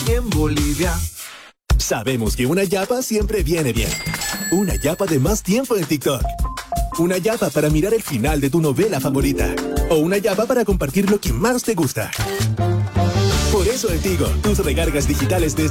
en Bolivia. Sabemos que una yapa siempre viene bien. Una yapa de más tiempo en TikTok. Una yapa para mirar el final de tu novela favorita. O una yapa para compartir lo que más te gusta. Por eso en Tigo, tus recargas digitales de